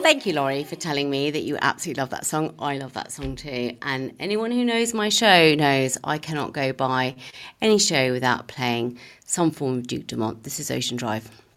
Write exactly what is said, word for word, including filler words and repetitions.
Thank you, Laurie, for telling me that you absolutely love that song. I love that song too. And anyone who knows my show knows I cannot go by any show without playing some form of Duke Dumont. This is Ocean Drive.